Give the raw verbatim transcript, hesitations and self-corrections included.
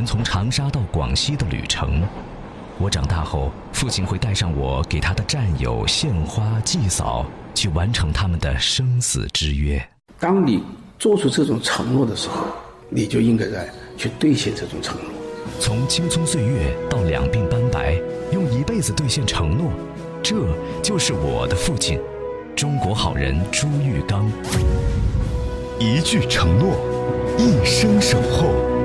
从长沙到广西的旅程。我长大后，父亲会带上我给他的战友献花祭扫，去完成他们的生死之约。 当你做出这种承诺的时候，你就应该在去兑现这种承诺。 从青葱岁月到两鬓斑白，用一辈子兑现承诺，这就是我的父亲，中国好人朱玉刚。 一句承诺，一生守候。